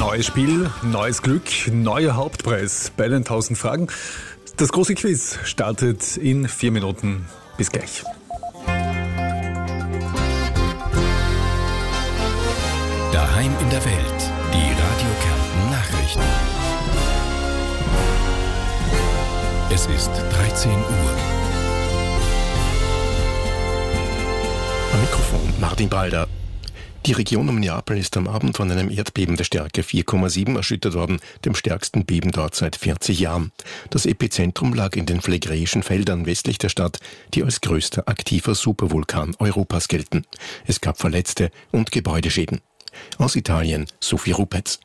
Neues Spiel, neues Glück, neuer Hauptpreis bei den 1000 Fragen. Das große Quiz startet in 4 Minuten. Bis gleich. Daheim in der Welt. Die Radio Kärnten Nachrichten. Es ist 13 Uhr. Am Mikrofon Martin Balder. Die Region um Neapel ist am Abend von einem Erdbeben der Stärke 4,7 erschüttert worden, dem stärksten Beben dort seit 40 Jahren. Das Epizentrum lag in den Phlegräischen Feldern westlich der Stadt, die als größter aktiver Supervulkan Europas gelten. Es gab Verletzte und Gebäudeschäden. Aus Italien, Sophie Rupetz.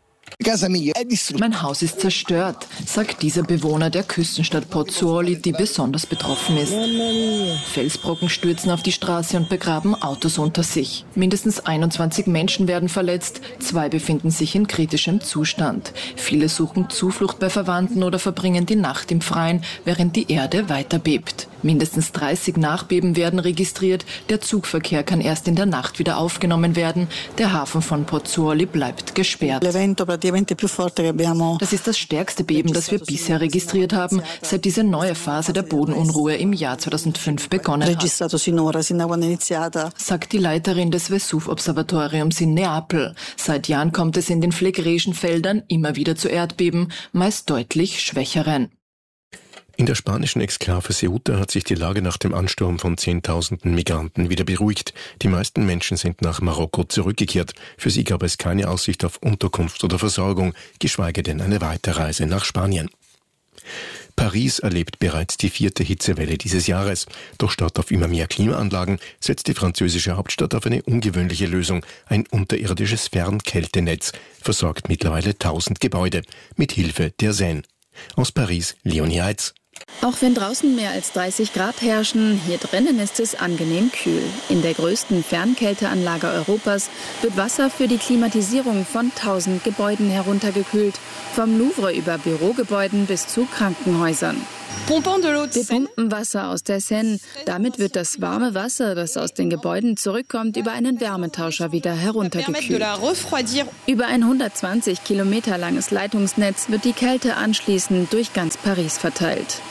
Mein Haus ist zerstört, sagt dieser Bewohner der Küstenstadt Pozzuoli, die besonders betroffen ist. Felsbrocken stürzen auf die Straße und begraben Autos unter sich. Mindestens 21 Menschen werden verletzt, 2 befinden sich in kritischem Zustand. Viele suchen Zuflucht bei Verwandten oder verbringen die Nacht im Freien, während die Erde weiter bebt. Mindestens 30 Nachbeben werden registriert. Der Zugverkehr kann erst in der Nacht wieder aufgenommen werden. Der Hafen von Pozzuoli bleibt gesperrt. Das ist das stärkste Beben, das wir bisher registriert haben, seit diese neue Phase der Bodenunruhe im Jahr 2005 begonnen hat, sagt die Leiterin des Vesuv-Observatoriums in Neapel. Seit Jahren kommt es in den Phlegräischen Feldern immer wieder zu Erdbeben, meist deutlich schwächeren. In der spanischen Exklave Ceuta hat sich die Lage nach dem Ansturm von Zehntausenden Migranten wieder beruhigt. Die meisten Menschen sind nach Marokko zurückgekehrt. Für sie gab es keine Aussicht auf Unterkunft oder Versorgung, geschweige denn eine Weiterreise nach Spanien. Paris erlebt bereits die 4. Hitzewelle dieses Jahres. Doch statt auf immer mehr Klimaanlagen setzt die französische Hauptstadt auf eine ungewöhnliche Lösung. Ein unterirdisches Fernkältenetz versorgt mittlerweile 1000 Gebäude mit Hilfe der Seine. Aus Paris, Leonie Heitz. Auch wenn draußen mehr als 30 Grad herrschen, hier drinnen ist es angenehm kühl. In der größten Fernkälteanlage Europas wird Wasser für die Klimatisierung von 1000 Gebäuden heruntergekühlt. Vom Louvre über Bürogebäuden bis zu Krankenhäusern. Wir pumpen Wasser aus der Seine. Damit wird das warme Wasser, das aus den Gebäuden zurückkommt, über einen Wärmetauscher wieder heruntergekühlt. Über ein 120 Kilometer langes Leitungsnetz wird die Kälte anschließend durch ganz Paris verteilt.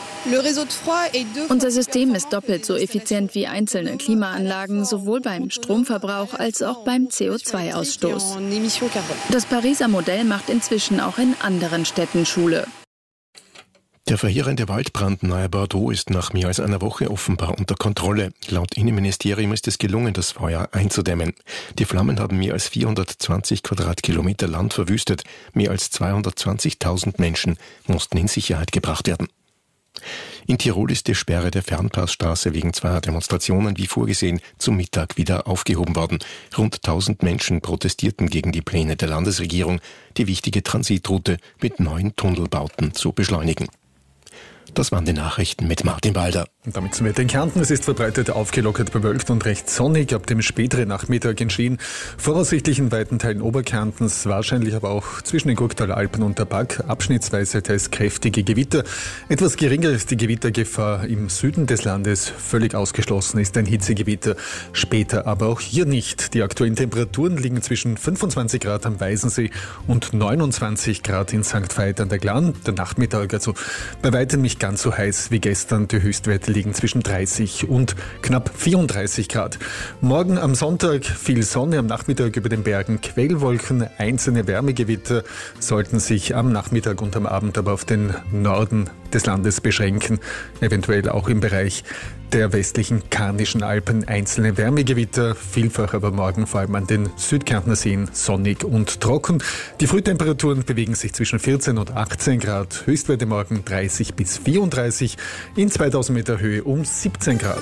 Unser System ist doppelt so effizient wie einzelne Klimaanlagen, sowohl beim Stromverbrauch als auch beim CO2-Ausstoß. Das Pariser Modell macht inzwischen auch in anderen Städten Schule. Der verheerende Waldbrand nahe Bordeaux ist nach mehr als einer Woche offenbar unter Kontrolle. Laut Innenministerium ist es gelungen, das Feuer einzudämmen. Die Flammen haben mehr als 420 Quadratkilometer Land verwüstet. Mehr als 220.000 Menschen mussten in Sicherheit gebracht werden. In Tirol ist die Sperre der Fernpassstraße wegen 2 Demonstrationen wie vorgesehen zum Mittag wieder aufgehoben worden. Rund 1000 Menschen protestierten gegen die Pläne der Landesregierung, die wichtige Transitroute mit neuen Tunnelbauten zu beschleunigen. Das waren die Nachrichten mit Martin Balder. Und damit zum Wetter in Kärnten. Es ist verbreitet aufgelockert bewölkt und recht sonnig. Ab dem späteren Nachmittag entstehen voraussichtlich in weiten Teilen Oberkärntens, wahrscheinlich aber auch zwischen den Gurktaler Alpen und der Bagg, abschnittsweise teils kräftige Gewitter. Etwas geringer ist die Gewittergefahr im Süden des Landes. Völlig ausgeschlossen ist ein Hitzegewitter. Später aber auch hier nicht. Die aktuellen Temperaturen liegen zwischen 25 Grad am Weißensee und 29 Grad in St. Veit an der Glan. Der Nachmittag also bei weitem nicht ganz so heiß wie gestern. Die Höchstwerte liegen zwischen 30 und knapp 34 Grad. Morgen am Sonntag viel Sonne, am Nachmittag über den Bergen Quellwolken. Einzelne Wärmegewitter sollten sich am Nachmittag und am Abend aber auf den Norden des Landes beschränken. Eventuell auch im Bereich der westlichen Karnischen Alpen einzelne Wärmegewitter, vielfach aber morgen vor allem an den Südkärntner Seen sonnig und trocken. Die Frühtemperaturen bewegen sich zwischen 14 und 18 Grad, Höchstwerte morgen 30 bis 34, in 2000 Meter Höhe um 17 Grad.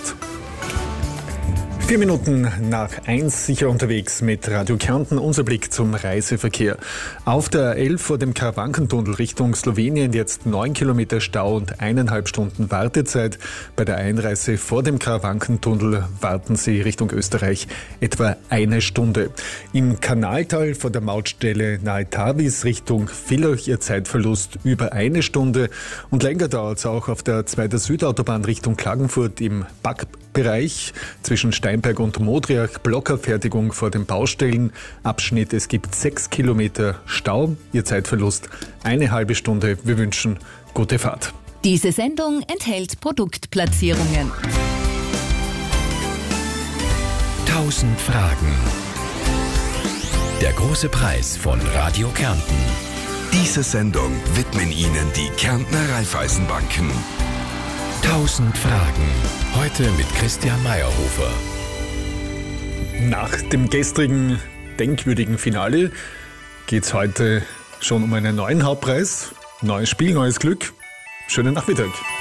4 Minuten nach 1 sicher unterwegs mit Radio Kärnten. Unser Blick zum Reiseverkehr. Auf der A11 vor dem Karawankentunnel Richtung Slowenien jetzt 9 Kilometer Stau und 1,5 Stunden Wartezeit. Bei der Einreise vor dem Karawankentunnel warten Sie Richtung Österreich etwa 1 Stunde. Im Kanaltal vor der Mautstelle nahe Tavis Richtung Villach Ihr Zeitverlust über 1 Stunde. Und länger dauert es auch auf der 2. Südautobahn Richtung Klagenfurt im Bereich zwischen Steinberg und Modriach, Blockerfertigung vor den Baustellen, Abschnitt, es gibt 6 Kilometer Stau, Ihr Zeitverlust 1,5 Stunde. Wir wünschen gute Fahrt. Diese Sendung enthält Produktplatzierungen. 1000 Fragen. Der große Preis von Radio Kärnten. Diese Sendung widmen Ihnen die Kärntner Raiffeisenbanken. 1000 Fragen. Heute mit Christian Meyerhofer. Nach dem gestrigen denkwürdigen Finale geht es heute schon um einen neuen Hauptpreis. Neues Spiel, neues Glück. Schönen Nachmittag.